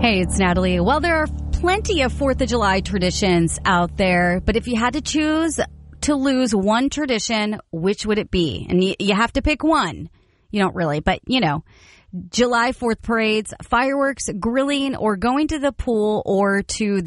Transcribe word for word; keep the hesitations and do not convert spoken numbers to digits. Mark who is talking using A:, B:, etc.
A: Hey, it's Natalie. Well, there are plenty of fourth of July traditions out there, but if you had to choose to lose one tradition, which would it be? And you, you have to pick one. You don't really, but you know, July fourth parades, fireworks, grilling, or going to the pool or to